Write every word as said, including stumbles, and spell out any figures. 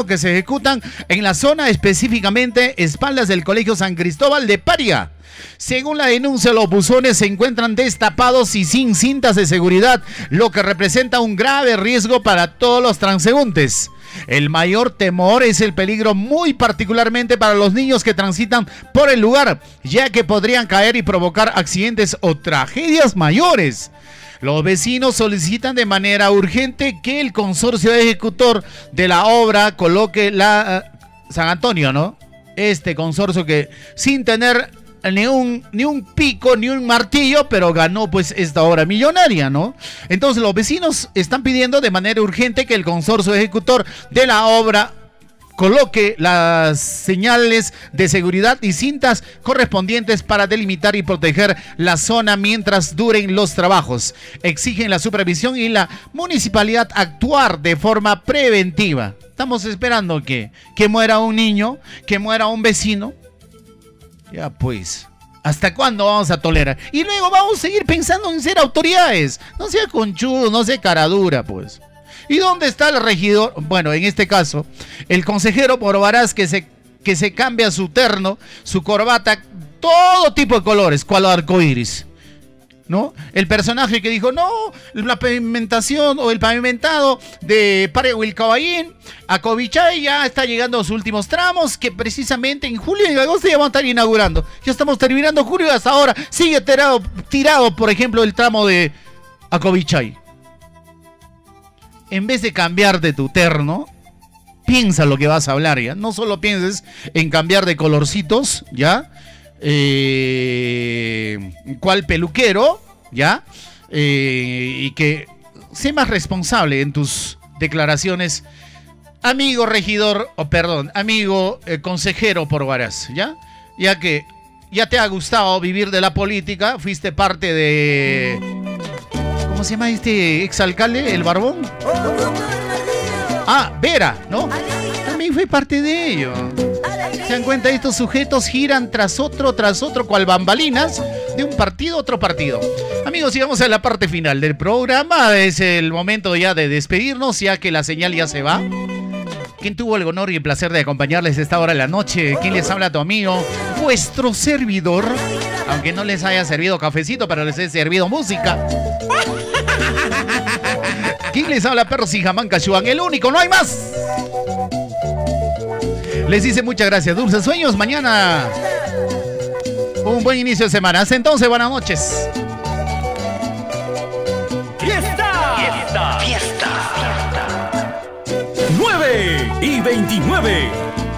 que se ejecutan en la zona, específicamente espaldas del Colegio San Cristóbal de Paria. Según la denuncia, los buzones se encuentran destapados y sin cintas de seguridad, lo que representa un grave riesgo para todos los transeúntes. El mayor temor es el peligro, muy particularmente para los niños que transitan por el lugar, ya que podrían caer y provocar accidentes o tragedias mayores. Los vecinos solicitan de manera urgente que el consorcio ejecutor de la obra coloque la uh, San Antonio, ¿no? Este consorcio que sin tener Ni un, ni un pico, ni un martillo, pero ganó pues esta obra millonaria, ¿no? Entonces los vecinos están pidiendo de manera urgente que el consorcio ejecutor de la obra coloque las señales de seguridad y cintas correspondientes para delimitar y proteger la zona mientras duren los trabajos. Exigen la supervisión y la municipalidad actuar de forma preventiva. Estamos esperando que, que muera un niño, que muera un vecino. Ya pues, ¿hasta cuándo vamos a tolerar? Y luego vamos a seguir pensando en ser autoridades. No sea conchudo, no sea caradura, pues. ¿Y dónde está el regidor? Bueno, en este caso, el consejero Porvaraz que se, que se cambia su terno, su corbata, todo tipo de colores, cual arcoíris, ¿no? El personaje que dijo, no, la pavimentación o el pavimentado de Parque Wilcaballín a Covichay ya está llegando a sus últimos tramos, que precisamente en julio y agosto ya van a estar inaugurando. Ya estamos terminando julio y hasta ahora sigue tirado, tirado, por ejemplo, el tramo de Acovichay. En vez de cambiar de tu terno, piensa lo que vas a hablar, ¿ya? No solo pienses en cambiar de colorcitos, ¿ya? Eh, ¿Cuál peluquero? ¿Ya? Eh, y que sé más responsable en tus declaraciones, amigo regidor, o perdón, amigo eh, consejero Porvaraz, ¿ya? Ya que ya te ha gustado vivir de la política, fuiste parte de... ¿Cómo se llama este exalcalde, el barbón? Ah, Vera, ¿no? También fue parte de ello. Se dan cuenta, estos sujetos giran tras otro, tras otro, cual bambalinas, de un partido a otro partido. Amigos, llegamos a la parte final del programa. Es el momento ya de despedirnos, ya que la señal ya se va. ¿Quién tuvo el honor y el placer de acompañarles a esta hora de la noche? ¿Quién les habla? Tu amigo, vuestro servidor. Aunque no les haya servido cafecito, pero les he servido música. ¿Quién les habla? Perro Sijamanca Chuan, el único, no hay más. Les dice muchas gracias, dulces sueños. Mañana un buen inicio de semana. Hasta entonces, buenas noches. Fiesta, fiesta, fiesta, fiesta. nueve y veintinueve.